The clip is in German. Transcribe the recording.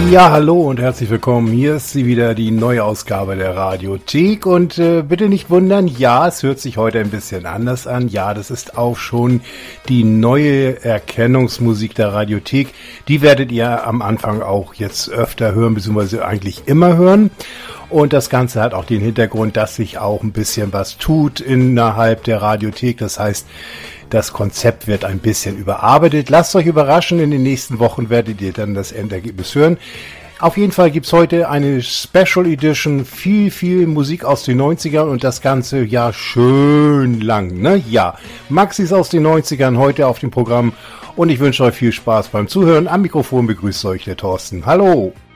Ja, hallo und herzlich willkommen. Hier ist sie wieder, die neue Ausgabe der Radiothek. Und bitte nicht wundern, ja, es hört sich heute ein bisschen anders an. Ja, das ist auch schon die neue Erkennungsmusik der Radiothek. Die werdet ihr am Anfang auch jetzt öfter hören, beziehungsweise eigentlich immer hören. Und das Ganze hat auch den Hintergrund, dass sich auch ein bisschen was tut innerhalb der Radiothek. Das heißt, das Konzept wird ein bisschen überarbeitet. Lasst euch überraschen, in den nächsten Wochen werdet ihr dann das Endergebnis hören. Auf jeden Fall gibt's heute eine Special Edition, viel Musik aus den 90ern und das Ganze ja schön lang, ne? Ja, Maxis aus den 90ern heute auf dem Programm und ich wünsche euch viel Spaß beim Zuhören. Am Mikrofon begrüßt euch der Thorsten. Hallo!